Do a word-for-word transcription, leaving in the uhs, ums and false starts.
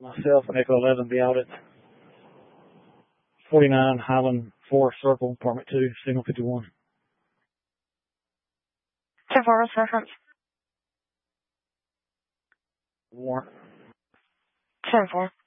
Myself and Echo eleven be out at forty-nine Highland Forest Circle, Apartment two, Signal fifty-one. ten four, reference. Warrant. ten four.